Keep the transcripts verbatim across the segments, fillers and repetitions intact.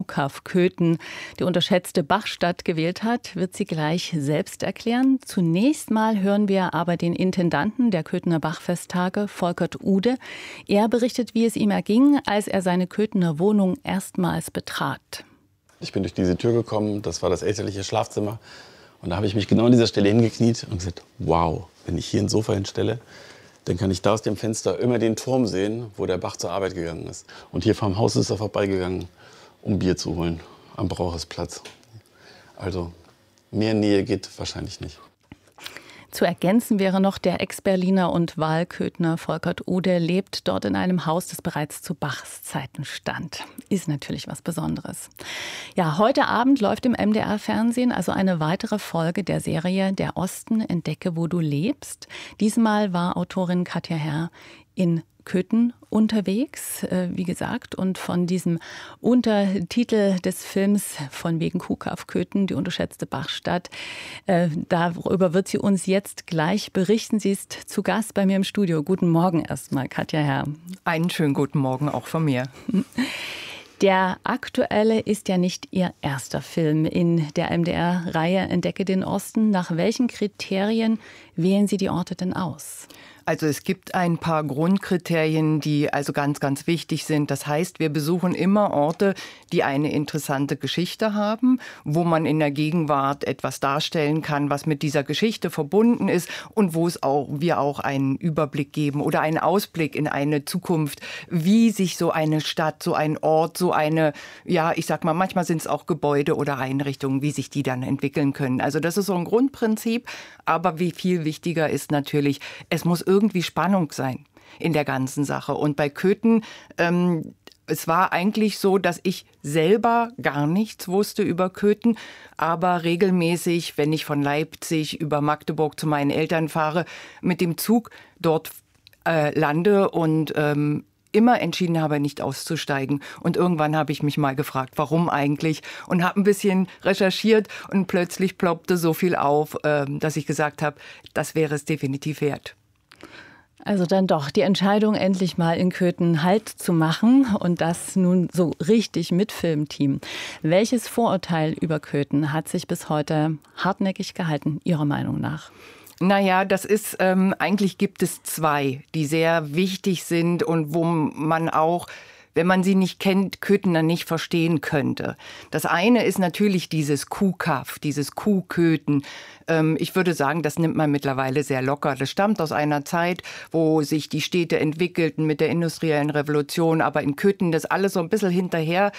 Kuhkaff Köthen die unterschätzte Bachstadt gewählt hat, wird sie gleich selbst erklären. Zunächst mal hören wir aber den Intendanten der Köthener Bachfesttage, Volkert Ude. Er berichtet, wie es ihm erging, als er seine Köthener Wohnung erstmals betrat. Ich bin durch diese Tür gekommen, das war das elterliche Schlafzimmer. Und da habe ich mich genau an dieser Stelle hingekniet und gesagt, wow, wenn ich hier ein Sofa hinstelle, dann kann ich da aus dem Fenster immer den Turm sehen, wo der Bach zur Arbeit gegangen ist. Und hier vorm Haus ist er vorbeigegangen, um Bier zu holen, am Brauchersplatz. Also mehr Nähe geht wahrscheinlich nicht. Zu ergänzen wäre noch, der Ex-Berliner und Wahlköthner Volkert Ude lebt dort in einem Haus, das bereits zu Bachs Zeiten stand. Ist natürlich was Besonderes. Ja, heute Abend läuft im M D R-Fernsehen also eine weitere Folge der Serie Der Osten, entdecke, wo du lebst. Diesmal war Autorin Katja Herr in Köthen unterwegs, äh, wie gesagt, und von diesem Untertitel des Films von wegen Kuhkaff Köthen, die unterschätzte Bachstadt, äh, darüber wird sie uns jetzt gleich berichten. Sie ist zu Gast bei mir im Studio. Guten Morgen erstmal, Katja Herr. Einen schönen guten Morgen auch von mir. Der aktuelle ist ja nicht Ihr erster Film in der M D R-Reihe Entdecke den Osten. Nach welchen Kriterien wählen Sie die Orte denn aus? Also es gibt ein paar Grundkriterien, die also ganz, ganz wichtig sind. Das heißt, wir besuchen immer Orte, die eine interessante Geschichte haben, wo man in der Gegenwart etwas darstellen kann, was mit dieser Geschichte verbunden ist und wo es auch, wir auch einen Überblick geben oder einen Ausblick in eine Zukunft, wie sich so eine Stadt, so ein Ort, so eine, ja, ich sag mal, manchmal sind es auch Gebäude oder Einrichtungen, wie sich die dann entwickeln können. Also das ist so ein Grundprinzip, aber wie viel wichtiger ist natürlich, es muss irgendwie Spannung sein in der ganzen Sache. Und bei Köthen, ähm, es war eigentlich so, dass ich selber gar nichts wusste über Köthen, aber regelmäßig, wenn ich von Leipzig über Magdeburg zu meinen Eltern fahre, mit dem Zug dort äh, lande und ähm, immer entschieden habe, nicht auszusteigen. Und irgendwann habe ich mich mal gefragt, warum eigentlich? Und habe ein bisschen recherchiert und plötzlich ploppte so viel auf, äh, dass ich gesagt habe, das wäre es definitiv wert. Also dann doch die Entscheidung, endlich mal in Köthen Halt zu machen und das nun so richtig mit Filmteam. Welches Vorurteil über Köthen hat sich bis heute hartnäckig gehalten, Ihrer Meinung nach? Naja, das ist, ähm, eigentlich gibt es zwei, die sehr wichtig sind und wo man auch, wenn man sie nicht kennt, Köthener nicht verstehen könnte. Das eine ist natürlich dieses Kuhkaff, dieses Kuhköthen. Ähm, ich würde sagen, das nimmt man mittlerweile sehr locker. Das stammt aus einer Zeit, wo sich die Städte entwickelten mit der industriellen Revolution, aber in Köthen das alles so ein bisschen hinterher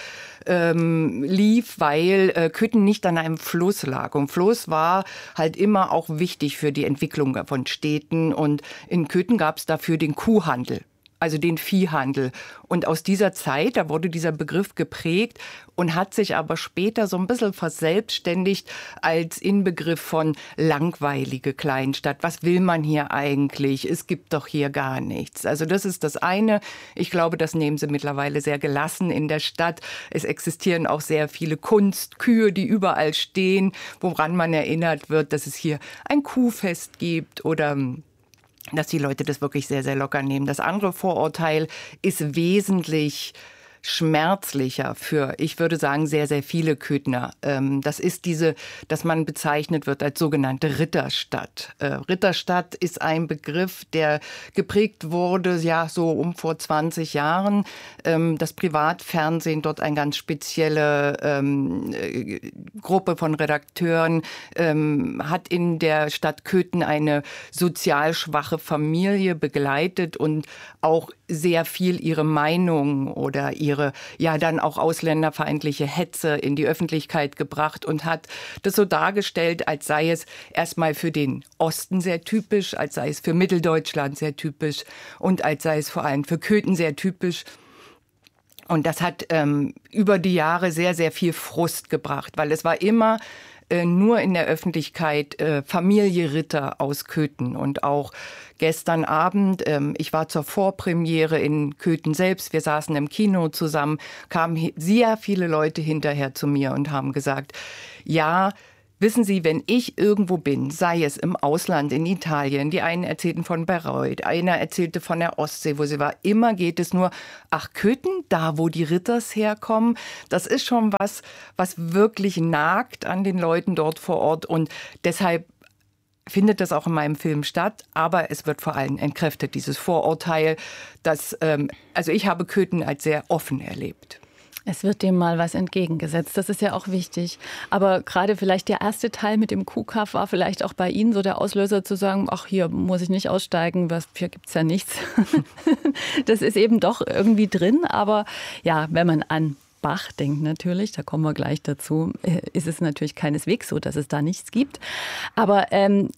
ähm, lief, weil äh, Köthen nicht an einem Fluss lag. Und Fluss war halt immer auch wichtig für die Entwicklung von Städten. Und in Köthen gab es dafür den Kuhhandel. Also den Viehhandel. Und aus dieser Zeit, da wurde dieser Begriff geprägt und hat sich aber später so ein bisschen verselbstständigt als Inbegriff von langweilige Kleinstadt. Was will man hier eigentlich? Es gibt doch hier gar nichts. Also das ist das eine. Ich glaube, das nehmen sie mittlerweile sehr gelassen in der Stadt. Es existieren auch sehr viele Kunstkühe, die überall stehen, woran man erinnert wird, dass es hier ein Kuhfest gibt oder dass die Leute das wirklich sehr, sehr locker nehmen. Das andere Vorurteil ist wesentlich schmerzlicher für, ich würde sagen, sehr, sehr viele Köthener. Das ist diese, dass man bezeichnet wird als sogenannte Ritterstadt. Ritterstadt ist ein Begriff, der geprägt wurde, ja, so um vor zwanzig Jahren. Das Privatfernsehen, dort eine ganz spezielle ähm, Gruppe von Redakteuren, ähm, hat in der Stadt Köthen eine sozial schwache Familie begleitet und auch sehr viel ihre Meinung oder ihre, ja, dann auch ausländerfeindliche Hetze in die Öffentlichkeit gebracht und hat das so dargestellt, als sei es erstmal für den Osten sehr typisch, als sei es für Mitteldeutschland sehr typisch und als sei es vor allem für Köthen sehr typisch. Und das hat ähm, über die Jahre sehr, sehr viel Frust gebracht, weil es war immer äh, nur in der Öffentlichkeit äh, Familie Ritter aus Köthen. Und auch gestern Abend, ähm, ich war zur Vorpremiere in Köthen selbst, wir saßen im Kino zusammen, kamen sehr viele Leute hinterher zu mir und haben gesagt, ja, Wissen Sie, wenn ich irgendwo bin, sei es im Ausland, in Italien, die einen erzählten von Bayreuth, einer erzählte von der Ostsee, wo sie war, immer geht es nur, ach, Köthen, da wo die Ritters herkommen, das ist schon was, was wirklich nagt an den Leuten dort vor Ort und deshalb findet das auch in meinem Film statt, aber es wird vor allem entkräftet, dieses Vorurteil, dass, ähm, also ich habe Köthen als sehr offen erlebt. Es wird dem mal was entgegengesetzt. Das ist ja auch wichtig. Aber gerade vielleicht der erste Teil mit dem Kuhkaff war vielleicht auch bei Ihnen so der Auslöser zu sagen, ach, hier muss ich nicht aussteigen, was, hier gibt's ja nichts. Das ist eben doch irgendwie drin. Aber ja, wenn man an Bach denkt natürlich, da kommen wir gleich dazu, ist es natürlich keineswegs so, dass es da nichts gibt. Aber ähm,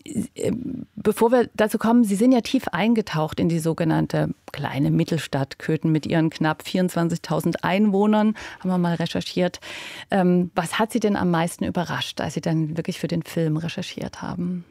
bevor wir dazu kommen, Sie sind ja tief eingetaucht in die sogenannte kleine Mittelstadt Köthen mit ihren knapp vierundzwanzigtausend Einwohnern, haben wir mal recherchiert. Ähm, was hat Sie denn am meisten überrascht, als Sie dann wirklich für den Film recherchiert haben?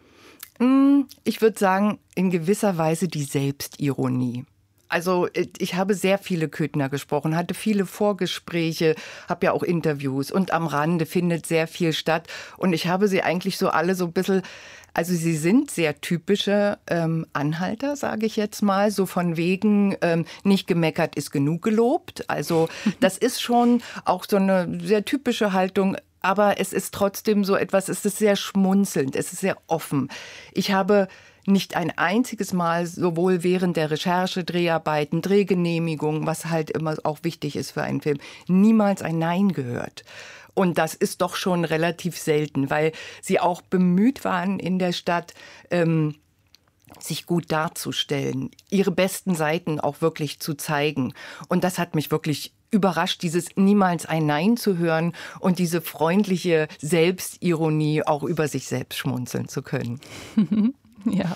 Ich würde sagen, in gewisser Weise die Selbstironie. Also ich habe sehr viele Köthener gesprochen, hatte viele Vorgespräche, habe ja auch Interviews und am Rande findet sehr viel statt. Und ich habe sie eigentlich so alle so ein bisschen, also sie sind sehr typische ähm, Anhalter, sage ich jetzt mal, so von wegen ähm, nicht gemeckert ist genug gelobt. Also das ist schon auch so eine sehr typische Haltung. Aber es ist trotzdem so etwas, es ist sehr schmunzelnd, es ist sehr offen. Ich habe nicht ein einziges Mal, sowohl während der Recherche, Dreharbeiten, Drehgenehmigungen, was halt immer auch wichtig ist für einen Film, niemals ein Nein gehört. Und das ist doch schon relativ selten, weil sie auch bemüht waren in der Stadt, ähm, sich gut darzustellen, ihre besten Seiten auch wirklich zu zeigen. Und das hat mich wirklich überrascht, dieses niemals ein Nein zu hören und diese freundliche Selbstironie auch über sich selbst schmunzeln zu können. Ja.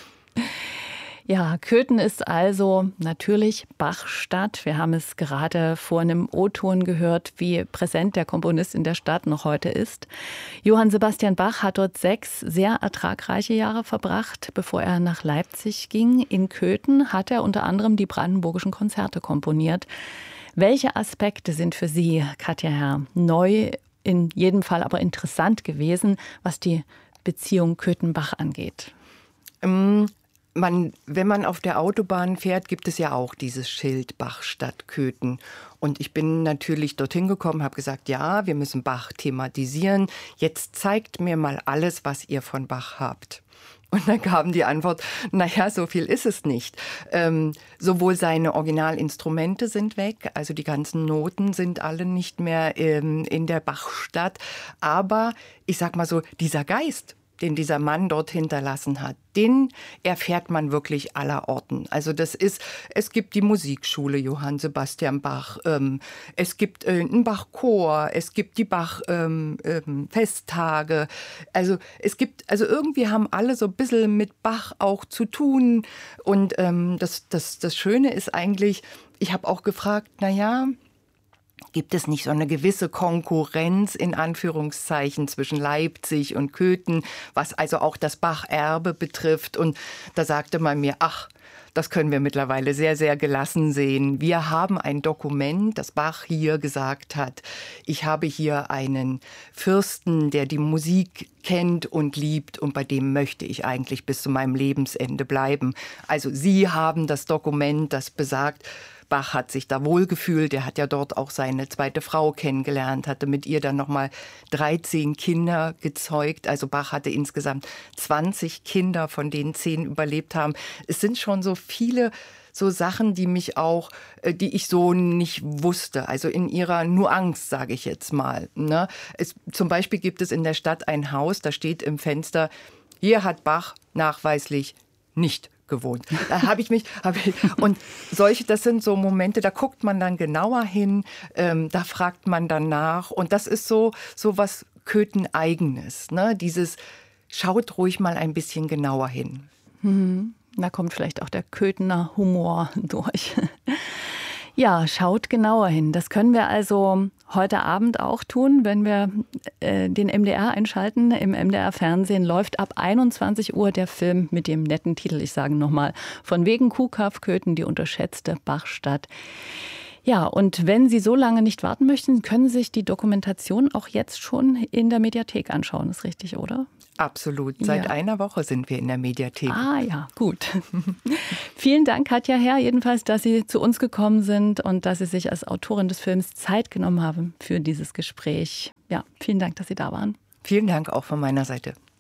Ja, Köthen ist also natürlich Bachstadt. Wir haben es gerade vor einem O-Ton gehört, wie präsent der Komponist in der Stadt noch heute ist. Johann Sebastian Bach hat dort sechs sehr ertragreiche Jahre verbracht, bevor er nach Leipzig ging. In Köthen hat er unter anderem die brandenburgischen Konzerte komponiert. Welche Aspekte sind für Sie, Katja Herr, neu, in jedem Fall aber interessant gewesen, was die Beziehung Köthen-Bach angeht? Ähm Man, wenn man auf der Autobahn fährt, gibt es ja auch dieses Schild Bachstadt Köthen. Und ich bin natürlich dorthin gekommen, habe gesagt, ja, wir müssen Bach thematisieren. Jetzt zeigt mir mal alles, was ihr von Bach habt. Und dann kam die Antwort, naja, so viel ist es nicht. Ähm, sowohl seine Originalinstrumente sind weg, also die ganzen Noten sind alle nicht mehr ähm, in der Bachstadt. Aber ich sag mal so, dieser Geist, den dieser Mann dort hinterlassen hat, den erfährt man wirklich allerorten. Also das ist, es gibt die Musikschule Johann Sebastian Bach, ähm, es gibt äh, einen Bachchor, es gibt die Bach-Festtage. Ähm, ähm, also es gibt, also irgendwie haben alle so ein bisschen mit Bach auch zu tun. Und ähm, das, das, das Schöne ist eigentlich, ich habe auch gefragt, na ja, gibt es nicht so eine gewisse Konkurrenz in Anführungszeichen zwischen Leipzig und Köthen, was also auch das Bach-Erbe betrifft? Und da sagte man mir, ach, das können wir mittlerweile sehr, sehr gelassen sehen. Wir haben ein Dokument, das Bach hier gesagt hat. Ich habe hier einen Fürsten, der die Musik kennt und liebt und bei dem möchte ich eigentlich bis zu meinem Lebensende bleiben. Also Sie haben das Dokument, das besagt, Bach hat sich da wohlgefühlt. Er hat ja dort auch seine zweite Frau kennengelernt, hatte mit ihr dann nochmal dreizehn Kinder gezeugt. Also Bach hatte insgesamt zwanzig Kinder, von denen zehn überlebt haben. Es sind schon so viele so Sachen, die mich auch, die ich so nicht wusste. Also in ihrer Nuance, sage ich jetzt mal. Ne? Es, zum Beispiel gibt es in der Stadt ein Haus, da steht im Fenster, hier hat Bach nachweislich nicht gewohnt. Da habe ich mich, hab ich, und solche, das sind so Momente, da guckt man dann genauer hin, ähm, da fragt man dann nach und das ist so, so was Köthen-eigenes, ne? Dieses, schaut ruhig mal ein bisschen genauer hin. Mhm. Da kommt vielleicht auch der Köthener Humor durch. Ja, schaut genauer hin. Das können wir also heute Abend auch tun, wenn wir äh, den M D R einschalten. Im M D R-Fernsehen läuft ab einundzwanzig Uhr der Film mit dem netten Titel, ich sage nochmal, von wegen Kuhkaff Köthen, die unterschätzte Bachstadt. Ja, und wenn Sie so lange nicht warten möchten, können Sie sich die Dokumentation auch jetzt schon in der Mediathek anschauen. Ist richtig, oder? Absolut. Seit Ja. einer Woche sind wir in der Mediathek. Ah ja, gut. Vielen Dank, Katja Herr, jedenfalls, dass Sie zu uns gekommen sind und dass Sie sich als Autorin des Films Zeit genommen haben für dieses Gespräch. Ja, vielen Dank, dass Sie da waren. Vielen Dank auch von meiner Seite.